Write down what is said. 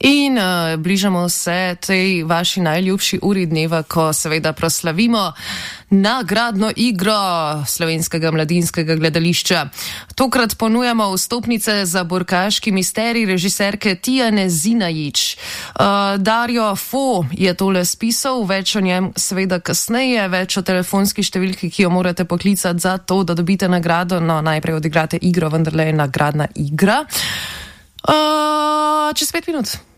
In bližamo se tej vaši najljubši uri dneva, ko seveda proslavimo nagradno igro Slovenskega mladinskega gledališča. Tokrat ponujamo vstopnice za Burkaški misterij režiserke Tijane Zinajić. Dario Fo je tole spisal, več o njem seveda kasneje, več o telefonski številki, ki jo morate poklicati za to, da dobite nagrado. No, najprej odigrate igro, vendarle je nagradna igra. Čez 5 minut.